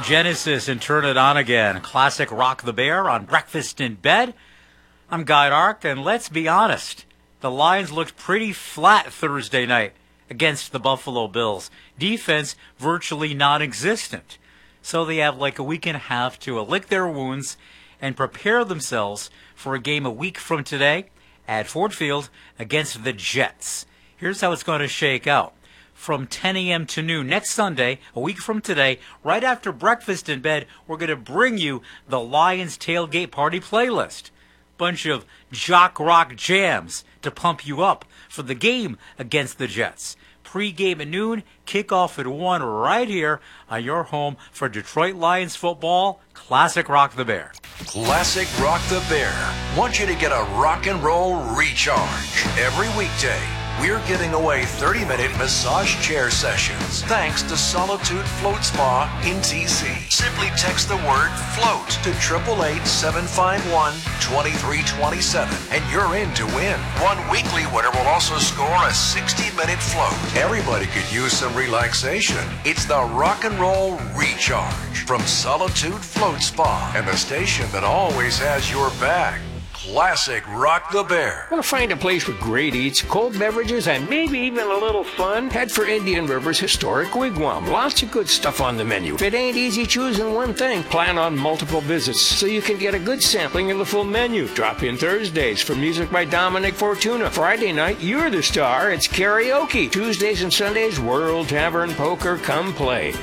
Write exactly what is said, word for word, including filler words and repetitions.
Genesis and Turn It On Again. Classic Rock the Bear on Breakfast in Bed. I'm Guy Ark, and let's be honest. The Lions looked pretty flat Thursday night against the Buffalo Bills. Defense virtually non-existent. So they have like a week and a half to lick their wounds and prepare themselves for a game a week from today at Ford Field against the Jets. Here's how it's going to shake out. From ten a.m. to noon next Sunday, a week from today, right after Breakfast in Bed, we're going to bring you the Lions Tailgate Party playlist. Bunch of jock rock jams to pump you up for the game against the Jets. Pre-game at noon, kickoff at one right here on your home for Detroit Lions football. Classic Rock the Bear. Classic Rock the Bear wants you to get a rock and roll recharge every weekday. We're giving away thirty-minute massage chair sessions thanks to Solitude Float Spa in T C. Simply text the word FLOAT to eight eight eight, seven five one, two three two seven and you're in to win. One weekly winner will also score a sixty-minute float. Everybody could use some relaxation. It's the Rock and Roll Recharge from Solitude Float Spa and the station that always has your back. Classic Rock the Bear. Want to find a place with great eats, cold beverages, and maybe even a little fun? Head for Indian River's Historic Wigwam. Lots of good stuff on the menu. If it ain't easy choosing one thing, plan on multiple visits so you can get a good sampling of the full menu. Drop in Thursdays for music by Dominic Fortuna. Friday night, you're the star. It's karaoke. Tuesdays and Sundays, World Tavern Poker. Come play.